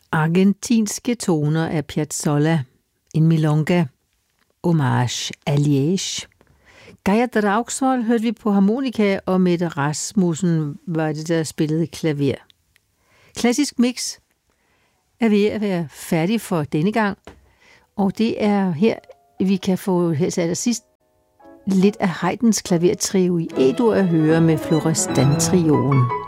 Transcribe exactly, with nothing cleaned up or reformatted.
Argentinske toner af Piazzolla, en milonga, Hommage à Liège. Geir Draugsvold hørte vi på harmonika, og Mette Rasmussen var det, der spillede klaver. Klassisk Mix er ved at være færdig for denne gang, og det er her, vi kan få her til allersidst lidt af Haydns klavertrio i E-dur at høre med Florestan-trioen.